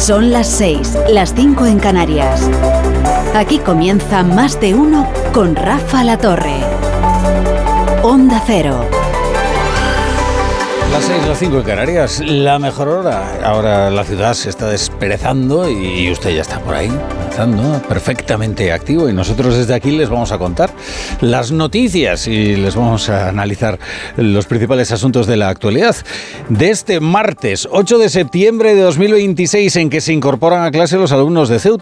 Son las 6, las 5 en Canarias. Aquí comienza Más de Uno con Rafa La Torre. Onda Cero. Las 6, las 5 en Canarias, la mejor hora. Ahora la ciudad se está desperezando y usted ya está por ahí, avanzando, perfectamente activo. Y nosotros desde aquí les vamos a contar las noticias y les vamos a analizar los principales asuntos de la actualidad de este martes 8 de septiembre de 2026, en que se incorporan a clase los alumnos de Ceuta.